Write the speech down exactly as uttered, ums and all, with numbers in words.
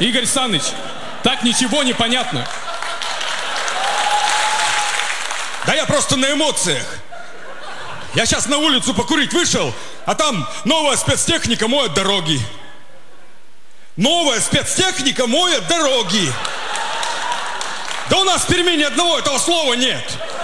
Игорь Саныч, так ничего не понятно. Да я просто на эмоциях. Я сейчас на улицу покурить вышел, а там новая спецтехника моет дороги. Новая спецтехника моет дороги. Да у нас в Перми ни одного этого слова нет.